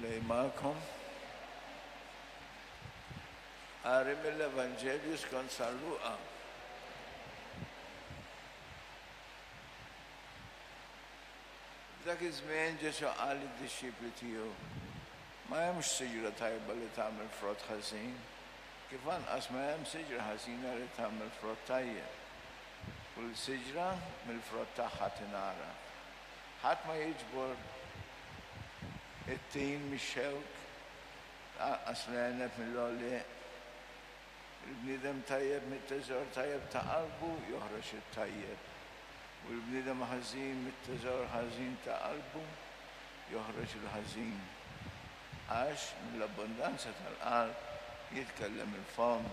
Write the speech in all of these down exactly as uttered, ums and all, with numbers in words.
مولاي معكم. قارئ من الإفانجيليوس con San Luca. ذاك الزمان جسوا قال للدشيبل تيو ما يمش سجرة طيبة اللي تعمل فروت حزين، كيفان أسماء يم سجرة حزينة اللي تعمل فروت طيب. كل سجرة من الفروت تاعها تنارة حتى ما يجبر التين من الشوك أصلنا في اللولي البنيدم طيب متزور طيب تقلبه يهرش الطيب، والبنيدم حزين متزور حزين تقلبه يهرش الحزين. عاش من الابندانسة القلب يتكلم الفم.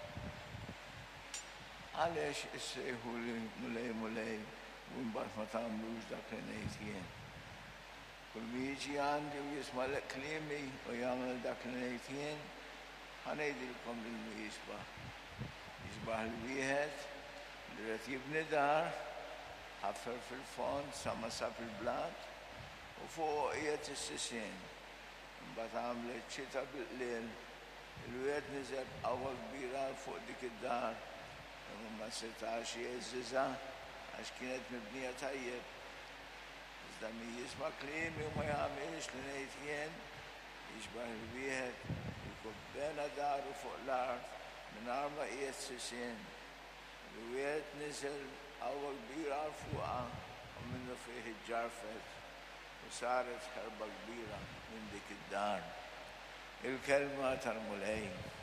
علاش السيهولي مولاي مولاي ومبارك ما تعملوش داك النيتين. كل ما يجي عندي ويسمع لك كلامي ويعمل داك النيتين هنيدي لكم اللي يشبه يشبه البيهات اللي يبني دار حفر في الفون سمسة في البلاد وفوق اية السسين بعد عملت شتا بالليل الويد نزل أول كبيرة فوق ديك الدار لما ستعش يعززها عش كانت مبنية طيب إذا يسمع كلامي وما يعملش لنيتين يشبه البيهات يكون بين دار وفوق الأرض من أربع اية سسين الويد نزل أول كبيرة فوقها ومنه فيه الجرفت وصارت خربة كبيرة من ديك الدار. الكلمة ترملين